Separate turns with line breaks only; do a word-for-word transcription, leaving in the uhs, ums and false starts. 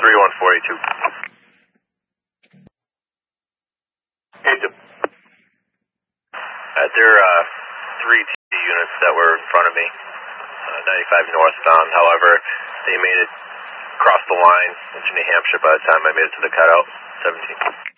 three one four eight two. eight two. Uh, there are uh, three T units that were in front of me, uh, ninety-five northbound. However, they made it across the line into New Hampshire by the time I made it to the cutout. seventeen.